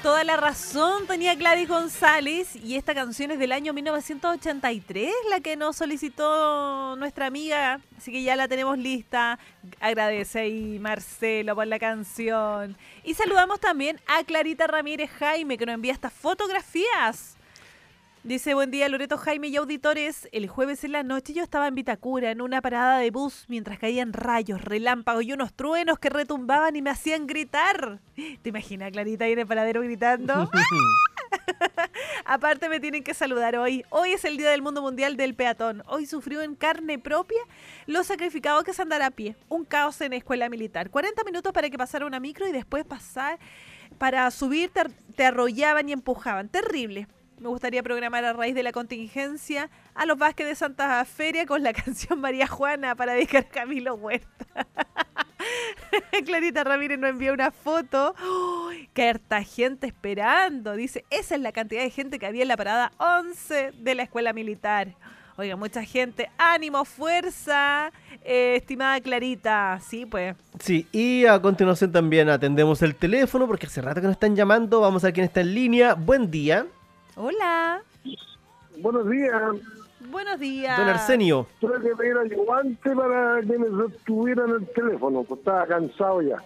toda la razón, tenía Gladys González, y esta canción es del año 1983, la que nos solicitó nuestra amiga, así que ya la tenemos lista. Agradece ahí Marcelo por la canción. Y saludamos también a Clarita Ramírez Jaime, que nos envía estas fotografías. Dice, buen día Loreto, Jaime y auditores. El jueves en la noche yo estaba en Vitacura, en una parada de bus, mientras caían rayos, relámpagos y unos truenos que retumbaban y me hacían gritar. ¿Te imaginas, Clarita, ahí en el paradero gritando? Aparte me tienen que saludar hoy. Hoy es el Día del Mundo Mundial del Peatón. Hoy sufrió en carne propia los sacrificados que es andar a pie. Un caos en escuela militar. 40 minutos para que pasara una micro y después pasar para subir te arrollaban y empujaban. Terrible. Me gustaría programar a raíz de la contingencia a los Vázquez de Santa Feria con la canción María Juana para dedicar a Camilo Huerta. Clarita Ramírez nos envió una foto. ¡Oh, qué harta gente esperando! Dice, esa es la cantidad de gente que había en la parada 11 de la escuela militar. Oiga, mucha gente. ¡Ánimo, fuerza! Estimada Clarita. Sí, pues. Sí, y a continuación también atendemos el teléfono porque hace rato que nos están llamando. Vamos a ver quién está en línea. Buen día. Hola. Buenos días. Buenos días. Don Arsenio. Tuve que pedir ayudante para que me sostuvieran el teléfono, pues estaba cansado ya.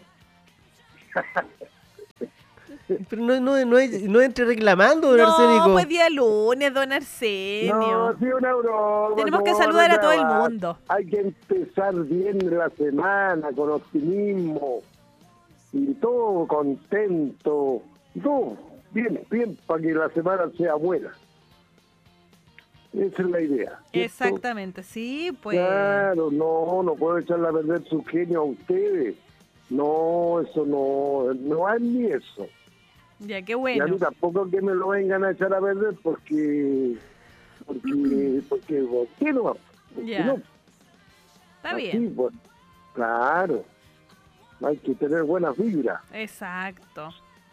Pero no entre reclamando, don Arsenio. No, pues día lunes, don Arsenio. No, sí, una broma. Tenemos que no, saludar no a todo el trabajar. mundo. Hay que empezar bien la semana, con optimismo. Y todo contento. Todo bien, para que la semana sea buena. Esa es la idea. ¿cierto? Exactamente, sí, pues. Claro, no puedo echarle a perder su genio a ustedes. No, eso no hay ni eso. Ya, qué Y a bueno. mí tampoco que me lo vengan a echar a perder porque ¿por qué no? ¿Por qué Ya. no? Está Así, bien. pues, claro, hay que tener buenas vibras, Exacto.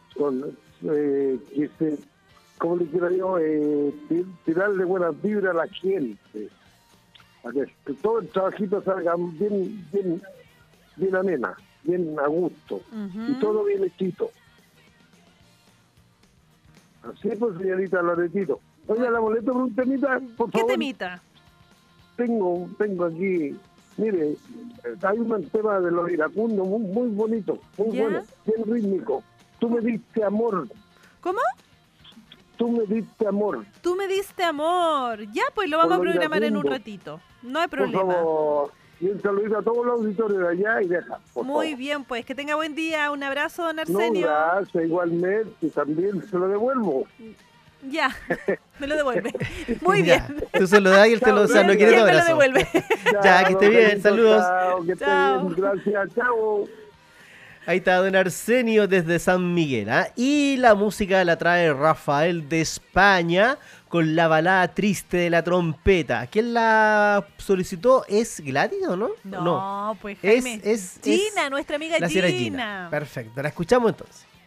¿cómo le quiero yo? Tirarle buenas vibras a la gente, para que todo el trabajito salga bien amena, bien a gusto, y todo bien hechito. Así pues, señorita Loretito. Oiga, la molesto por un temita, por ¿Qué favor. temita? Tengo aquí, mire, hay un tema de los iracundos muy bonito, muy ¿Ya? bueno, bien rítmico. Tú me diste amor, ¿Cómo? tú me diste amor. Tú me diste amor. Ya, pues lo vamos a Por lo programar en un iracundo. ratito. No hay Por problema. favor, y un saludito a todos los auditores de allá y deja, por Muy favor. bien, pues que tenga buen día. Un abrazo, don No, Arsenio. gracias, igualmente, también se lo devuelvo. Ya, me lo devuelve. Muy Ya, bien. tú se lo das y él te lo... O sea, no Y quiere él tu me lo abrazo. devuelve. Ya, que esté bien, Carlito, saludos. Chao, que esté Chao. bien, gracias, chao. Ahí está don Arsenio desde San Miguel, ¿ah? Y la música la trae Rafael de España con la balada triste de la trompeta. ¿Quién la solicitó? ¿Es Gladys o no? No, pues Jaime. Es Gina, nuestra amiga la señora Gina. Gina. Perfecto, la escuchamos entonces.